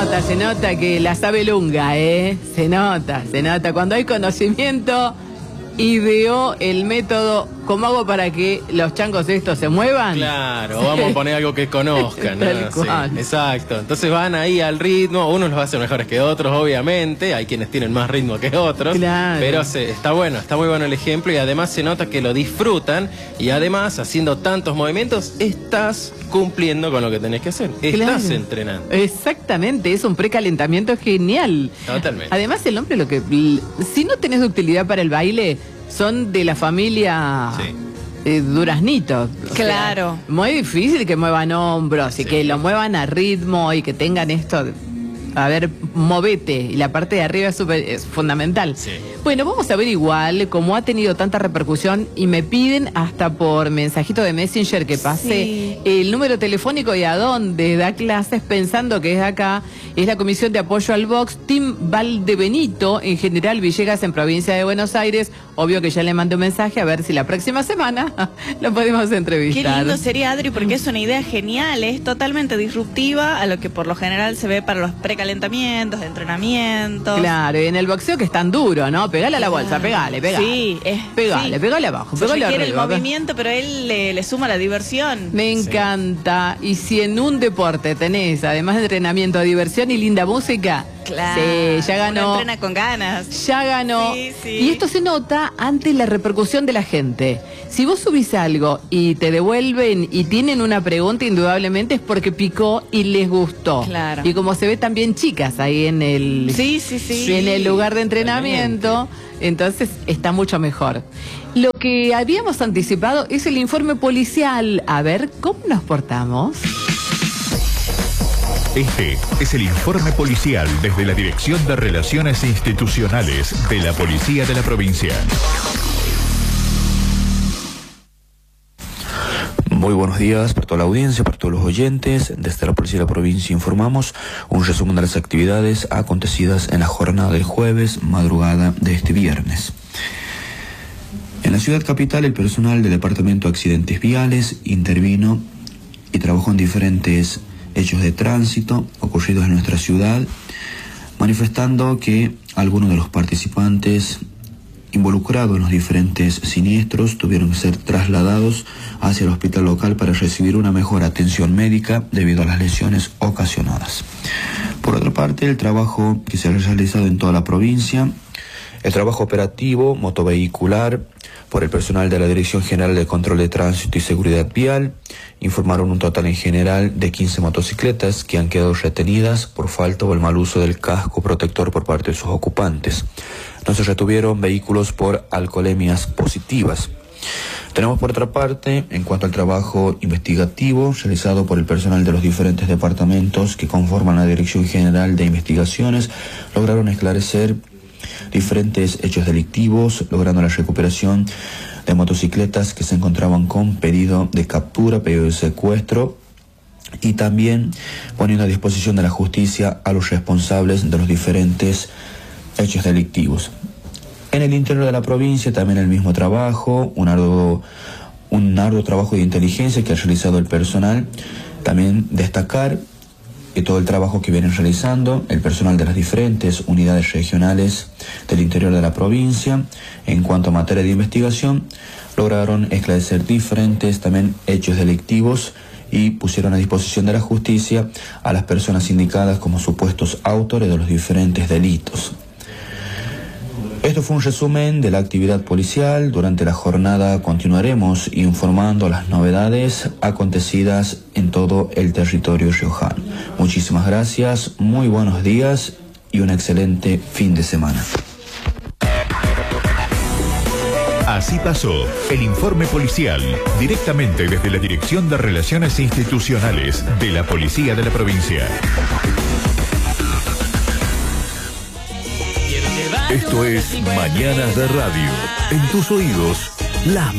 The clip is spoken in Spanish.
Se nota que la sabe lunga, se nota. Cuando hay conocimiento, ideó el método. ¿Cómo hago para que los changos estos se muevan? Claro, vamos a poner algo que conozcan, ¿no? Tal cual. Sí, exacto. Entonces van ahí al ritmo, unos los hacen mejores que otros, obviamente, hay quienes tienen más ritmo que otros, claro. Pero está bueno, está muy bueno el ejemplo y además se nota que lo disfrutan y además haciendo tantos movimientos estás cumpliendo con lo que tenés que hacer, estás entrenando. Exactamente, es un precalentamiento genial. Totalmente. Además el hombre si no tenés utilidad para el baile, son de la familia Duraznito. Claro. O sea, muy difícil que muevan hombros y que lo muevan a ritmo y que tengan esto. A ver, movete. Y la parte de arriba es fundamental. Sí. Bueno, vamos a ver igual cómo ha tenido tanta repercusión y me piden hasta por mensajito de Messenger que pase el número telefónico y a dónde da clases pensando que es acá. Es la Comisión de Apoyo al Box, Team Valdebenito, en General Villegas, en Provincia de Buenos Aires. Obvio que ya le mandé un mensaje a ver si la próxima semana lo podemos entrevistar. Qué lindo sería, Adri, porque es una idea genial, es totalmente disruptiva a lo que por lo general se ve para los precalentamientos, de entrenamientos. Claro, y en el boxeo que es tan duro, ¿no? Pegale a la bolsa, pegale. Sí, pegale abajo, pegale arriba. Quiere el acá. movimiento, pero él le suma la diversión. Me encanta. Y si en un deporte tenés, además de entrenamiento, diversión y linda música, claro, sí, ya ganó. Uno entrena con ganas. Ya ganó. Sí. Y esto se nota ante la repercusión de la gente. Si vos subís algo y te devuelven y tienen una pregunta, indudablemente es porque picó y les gustó. Claro. Y como se ve también chicas ahí en el, en el lugar de entrenamiento, entonces está mucho mejor. Lo que habíamos anticipado es el informe policial. A ver, ¿cómo nos portamos? Este es el informe policial desde la Dirección de Relaciones Institucionales de la Policía de la Provincia. Muy buenos días para toda la audiencia, para todos los oyentes. Desde la Policía de la Provincia informamos un resumen de las actividades acontecidas en la jornada del jueves, madrugada de este viernes. En la ciudad capital, el personal del Departamento de Accidentes Viales intervino y trabajó en diferentes hechos de tránsito ocurridos en nuestra ciudad, manifestando que algunos de los participantes involucrados en los diferentes siniestros tuvieron que ser trasladados hacia el hospital local para recibir una mejor atención médica debido a las lesiones ocasionadas. Por otra parte, el trabajo que se ha realizado en toda la provincia, el trabajo operativo motovehicular por el personal de la Dirección General de Control de Tránsito y Seguridad Vial, informaron un total en general de 15 motocicletas que han quedado retenidas por falta o el mal uso del casco protector por parte de sus ocupantes. No se retuvieron vehículos por alcoholemias positivas. Tenemos por otra parte, en cuanto al trabajo investigativo realizado por el personal de los diferentes departamentos que conforman la Dirección General de Investigaciones, lograron esclarecer diferentes hechos delictivos, logrando la recuperación de motocicletas que se encontraban con pedido de captura, pedido de secuestro, y también poniendo a disposición de la justicia a los responsables de los diferentes hechos delictivos. En el interior de la provincia también el mismo trabajo, un arduo trabajo de inteligencia que ha realizado el personal. También destacar y todo el trabajo que vienen realizando el personal de las diferentes unidades regionales del interior de la provincia. En cuanto a materia de investigación, lograron esclarecer diferentes también hechos delictivos y pusieron a disposición de la justicia a las personas indicadas como supuestos autores de los diferentes delitos. Esto fue un resumen de la actividad policial. Durante la jornada continuaremos informando las novedades acontecidas en todo el territorio riojano. Muchísimas gracias, muy buenos días y un excelente fin de semana. Así pasó el informe policial directamente desde la Dirección de Relaciones Institucionales de la Policía de la Provincia. Esto es Mañanas de Radio. En tus oídos, las